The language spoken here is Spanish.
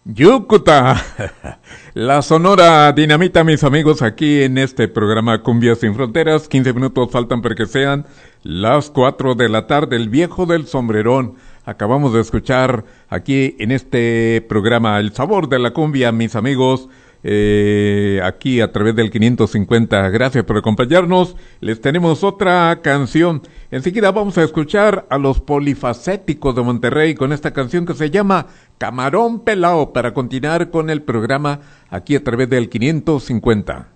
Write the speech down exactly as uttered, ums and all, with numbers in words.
Yucuta, la Sonora Dinamita, mis amigos, aquí en este programa Cumbia Sin Fronteras. quince minutos faltan para que sean las cuatro de la tarde. El viejo del sombrerón. Acabamos de escuchar aquí en este programa El Sabor de la Cumbia, mis amigos, eh, aquí a través del quinientos cincuenta. Gracias por acompañarnos. Les tenemos otra canción. Enseguida vamos a escuchar a los Polifacéticos de Monterrey con esta canción que se llama Camarón Pelao, para continuar con el programa aquí a través del quinientos cincuenta.